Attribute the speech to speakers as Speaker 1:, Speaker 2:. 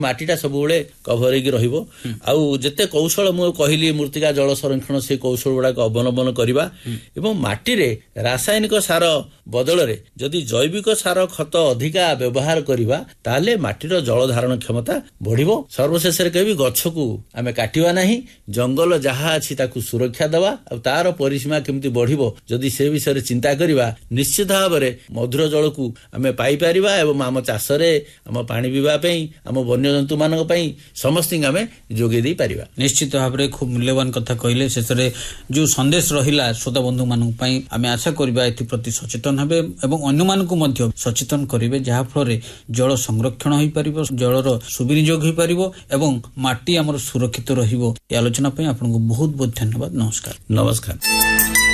Speaker 1: ମାଟିଟା ସବୁବେଳେ କଭର ହେଇକି ରହିବ। ଆଉ ଯେତେ କୌଶଳ ମୁଁ କହିଲି ମୃତ୍ତିକା ଜଳ ସଂରକ୍ଷଣ ସେ କୌଶଳ ଗୁଡାକ ଅବଲମ୍ବନ କରିବା ଏବଂ ମାଟିରେ ରାସାୟନିକ ସାର ବଦଳରେ ଯଦି ଜୈବିକ ସାର ଖତ ଅଧିକା ବ୍ୟବହାର କରିବା ତାହେଲେ ମାଟିର ଜଳ ଧାରଣ କ୍ଷମତା ବଢିବ। ସର୍ବଶେଷରେ କହିବି ଗଛକୁ ଆମେ କାଟିବା ନାହିଁ, ଜଙ୍ଗଲ ଯାହା ଅଛି ତାକୁ ସୁରକ୍ଷା ଦେବା ଆଉ ତାର ପରିସୀମା କେମିତି ବଢିବ ଯଦି ସେ ବିଷୟରେ ଚିନ୍ତା କରିବା ନିଶ୍ଚିତ ଭାବରେ ମଧୁର ଜଳକୁ ଆମେ ପାଇପାରିବା ଏବଂ ଆମ ଚାଷରେ ଆମ ପାଣି ପିଇବା ପାଇଁ ଆମ ବନ୍ୟଜନ୍ତୁ ମାନଙ୍କ ପାଇଁ ସମସ୍ତଙ୍କୁ ଆମେ ଯୋଗାଇ ଦେଇ ପାରିବା।
Speaker 2: ନିଶ୍ଚିତ ଭାବରେ ଖୁବ ମୂଲ୍ୟବାନ କଥା କହିଲେ। ଶେଷରେ ଯୋଉ ସନ୍ଦେଶ ରହିଲା ଶ୍ରୋତା ବନ୍ଧୁ ମାନଙ୍କ ପାଇଁ ଆମେ ଆଶା କରିବା ଏଥିପ୍ରତି ସଚେତନ ହେବେ ଏବଂ ଅନ୍ୟମାନଙ୍କୁ ମଧ୍ୟ ସଚେତନ କରିବେ, ଯାହାଫଳରେ ଜଳ ସଂରକ୍ଷଣ ହୋଇପାରିବ, ଜଳର ସୁବିନିଯୋଗ ହୋଇପାରିବ ଏବଂ ମାଟି ଆମର ସୁରକ୍ଷିତ ରହିବ। ଏ ଆଲୋଚନା ପାଇଁ ଆପଣଙ୍କୁ ବହୁତ ବହୁତ ଧନ୍ୟବାଦ। ନମସ୍କାର।
Speaker 1: ନମସ୍କାର।